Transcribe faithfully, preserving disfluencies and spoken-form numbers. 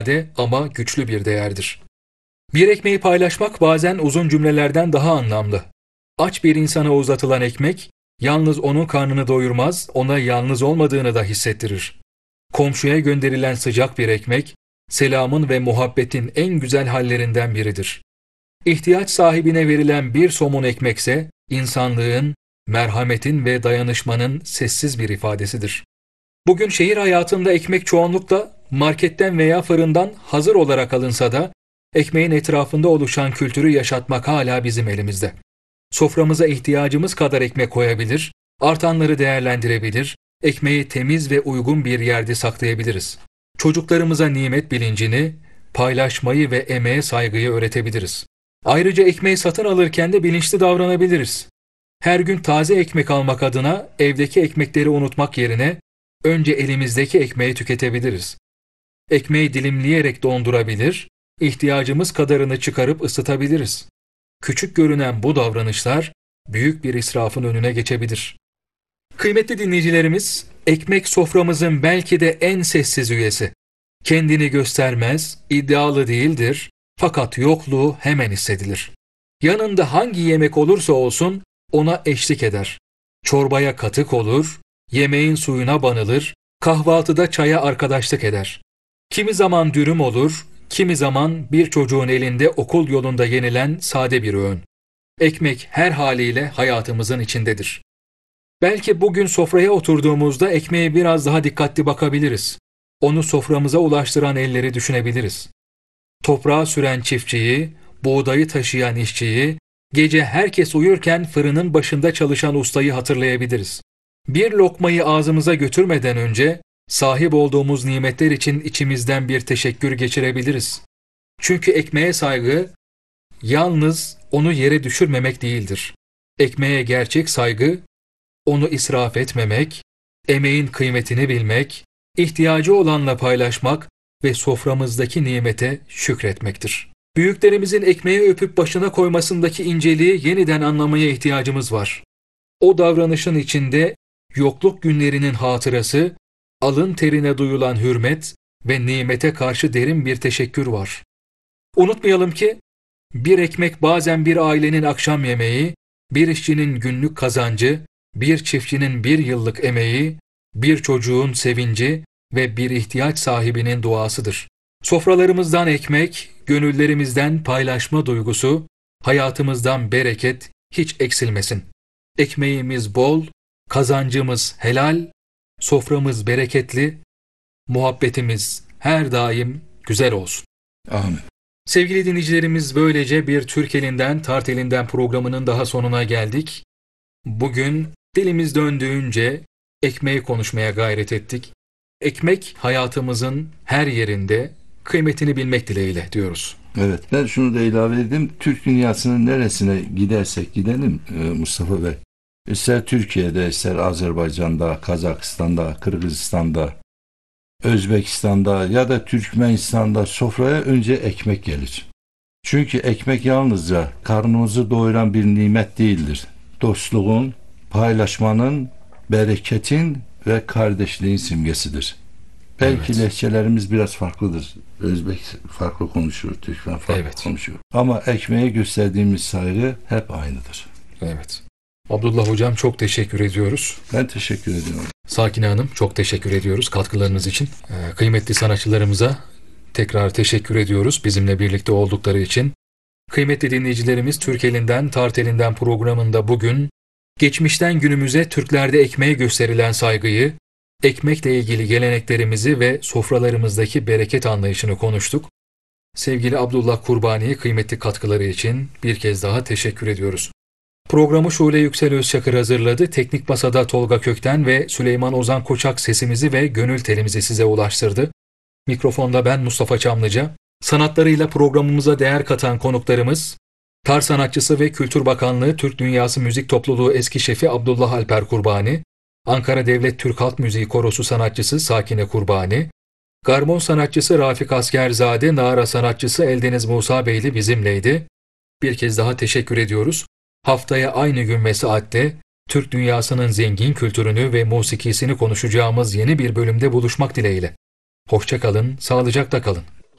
ama güçlü bir değerdir. Bir ekmeği paylaşmak bazen uzun cümlelerden daha anlamlı. Aç bir insana uzatılan ekmek, yalnız onun karnını doyurmaz, ona yalnız olmadığını da hissettirir. Komşuya gönderilen sıcak bir ekmek, selamın ve muhabbetin en güzel hallerinden biridir. İhtiyaç sahibine verilen bir somun ekmekse, insanlığın, merhametin ve dayanışmanın sessiz bir ifadesidir. Bugün şehir hayatında ekmek çoğunlukla marketten veya fırından hazır olarak alınsa da, ekmeğin etrafında oluşan kültürü yaşatmak hala bizim elimizde. Soframıza ihtiyacımız kadar ekmek koyabilir, artanları değerlendirebilir, ekmeği temiz ve uygun bir yerde saklayabiliriz. Çocuklarımıza nimet bilincini, paylaşmayı ve emeğe saygıyı öğretebiliriz. Ayrıca ekmeği satın alırken de bilinçli davranabiliriz. Her gün taze ekmek almak adına evdeki ekmekleri unutmak yerine önce elimizdeki ekmeği tüketebiliriz. Ekmeği dilimleyerek dondurabilir, ihtiyacımız kadarını çıkarıp ısıtabiliriz. Küçük görünen bu davranışlar büyük bir israfın önüne geçebilir. Kıymetli dinleyicilerimiz, ekmek soframızın belki de en sessiz üyesi. Kendini göstermez, iddialı değildir fakat yokluğu hemen hissedilir. Yanında hangi yemek olursa olsun ona eşlik eder. Çorbaya katık olur, yemeğin suyuna banılır, kahvaltıda çaya arkadaşlık eder. Kimi zaman dürüm olur, kimi zaman bir çocuğun elinde okul yolunda yenilen sade bir öğün. Ekmek her haliyle hayatımızın içindedir. Belki bugün sofraya oturduğumuzda ekmeğe biraz daha dikkatli bakabiliriz. Onu soframıza ulaştıran elleri düşünebiliriz. Toprağa süren çiftçiyi, buğdayı taşıyan işçiyi, gece herkes uyurken fırının başında çalışan ustayı hatırlayabiliriz. Bir lokmayı ağzımıza götürmeden önce sahip olduğumuz nimetler için içimizden bir teşekkür geçirebiliriz. Çünkü ekmeğe saygı yalnız onu yere düşürmemek değildir. Ekmeğe gerçek saygı, onu israf etmemek, emeğin kıymetini bilmek, ihtiyacı olanla paylaşmak ve soframızdaki nimete şükretmektir. Büyüklerimizin ekmeği öpüp başına koymasındaki inceliği yeniden anlamaya ihtiyacımız var. O davranışın içinde yokluk günlerinin hatırası, alın terine duyulan hürmet ve nimete karşı derin bir teşekkür var. Unutmayalım ki, bir ekmek bazen bir ailenin akşam yemeği, bir işçinin günlük kazancı, bir çiftçinin bir yıllık emeği, bir çocuğun sevinci ve bir ihtiyaç sahibinin duasıdır. Sofralarımızdan ekmek, gönüllerimizden paylaşma duygusu, hayatımızdan bereket hiç eksilmesin. Ekmeğimiz bol, kazancımız helal, soframız bereketli, muhabbetimiz her daim güzel olsun. Amin. Sevgili dinleyicilerimiz, böylece bir Türk Elinden Tart Elinden programının daha sonuna geldik. Bugün dilimiz döndüğünce ekmeği konuşmaya gayret ettik. Ekmek hayatımızın her yerinde, kıymetini bilmek dileğiyle diyoruz. Evet, ben şunu da ilave edeyim. Türk dünyasının neresine gidersek gidelim Mustafa Bey, ister Türkiye'de, ister Azerbaycan'da, Kazakistan'da, Kırgızistan'da, Özbekistan'da ya da Türkmenistan'da sofraya önce ekmek gelir. Çünkü ekmek yalnızca karnımızı doyuran bir nimet değildir. Dostluğun, paylaşmanın, bereketin ve kardeşliğin simgesidir. Belki Evet. lehçelerimiz biraz farklıdır. Özbek farklı konuşuyor, Türkmen farklı Evet. konuşuyor. Ama ekmeğe gösterdiğimiz saygı hep aynıdır. Evet. Abdullah Hocam, çok teşekkür ediyoruz. Ben teşekkür ediyorum. Sakine Hanım, çok teşekkür ediyoruz katkılarınız için. Ee, kıymetli sanatçılarımıza tekrar teşekkür ediyoruz bizimle birlikte oldukları için. Kıymetli dinleyicilerimiz, Türk Elinden Tart Elinden programında bugün geçmişten günümüze Türklerde ekmeğe gösterilen saygıyı, ekmekle ilgili geleneklerimizi ve sofralarımızdaki bereket anlayışını konuştuk. Sevgili Abdullah Kurbani'ye kıymetli katkıları için bir kez daha teşekkür ediyoruz. Programı Şule Yüksel Özçakır hazırladı. Teknik Masada Tolga Kökten ve Süleyman Ozan Koçak sesimizi ve gönül telimizi size ulaştırdı. Mikrofonda ben Mustafa Çamlıca. Sanatlarıyla programımıza değer katan konuklarımız, tar sanatçısı ve Kültür Bakanlığı Türk Dünyası Müzik Topluluğu eski şefi Abdullah Alper Kurbani, Ankara Devlet Türk Halk Müziği Korosu sanatçısı Sakine Kurbani, Garmon sanatçısı Rafik Askerzade, Nara sanatçısı Eldeniz Musa Beyli bizimleydi. Bir kez daha teşekkür ediyoruz. Haftaya aynı gün ve saatte Türk dünyasının zengin kültürünü ve musikisini konuşacağımız yeni bir bölümde buluşmak dileğiyle. Hoşça kalın, sağlıcakla kalın.